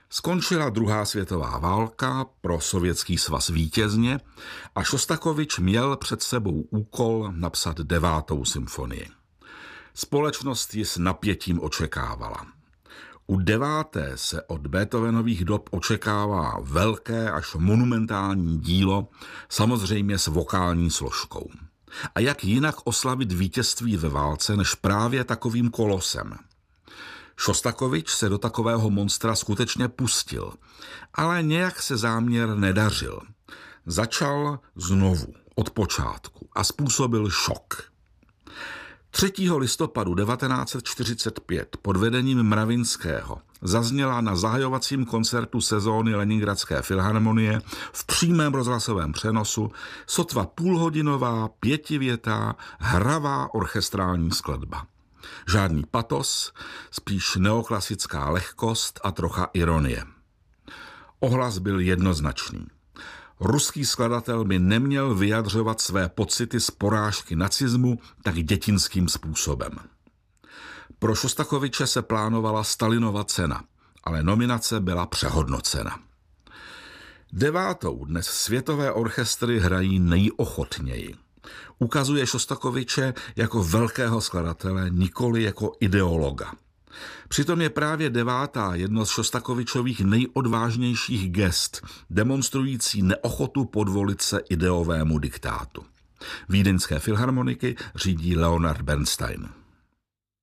Skončila druhá světová válka, pro Sovětský svaz vítězně a Šostakovič měl před sebou úkol napsat 9. symfonii. Společnost ji s napětím očekávala. U 9. se od Beethovenových dob očekává velké až monumentální dílo, samozřejmě s vokální složkou. A jak jinak oslavit vítězství ve válce, než právě takovým kolosem? Šostakovič se do takového monstra skutečně pustil, ale nějak se záměr nedařil. Začal znovu, od počátku a způsobil šok. 3. listopadu 1945 pod vedením Mravinského zazněla na zahajovacím koncertu sezóny Leningradské filharmonie v přímém rozhlasovém přenosu sotva půlhodinová, 5větá, hravá orchestrální skladba. Žádný patos, spíš neoklasická lehkost a trocha ironie. Ohlas byl jednoznačný. Ruský skladatel by neměl vyjadřovat své pocity z porážky nacismu tak dětinským způsobem. Pro Šostakoviče se plánovala Stalinova cena, ale nominace byla přehodnocena. 9. dnes světové orchestry hrají nejochotněji. Ukazuje Šostakoviče jako velkého skladatele, nikoli jako ideologa. Přitom je právě 9. jedno z Šostakovičových nejodvážnějších gest, demonstrující neochotu podvolit se ideovému diktátu. Vídeňské filharmoniky řídí Leonard Bernstein.